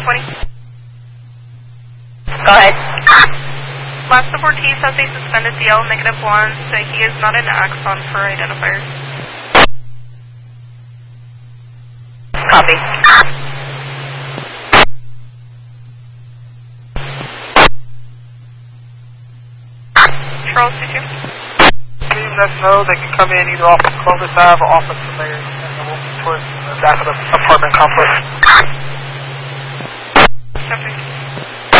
20. Go ahead. Last reportee says they suspended DL -1, so he is not an axon for identifiers. Copy. Charles, did you? Please let us know they can come in either off of Clovis Ave or off of Surveyor, and then we'll move towards the back of the apartment complex. Copy.